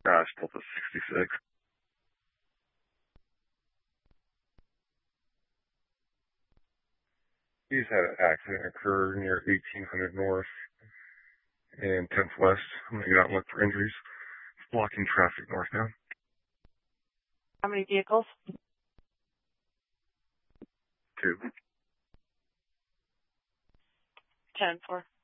Delta 66. He's had an accident occur near 1800 North and 10th West. I'm going to get out and look for injuries. It's blocking traffic northbound. How many vehicles? 2. 10-4.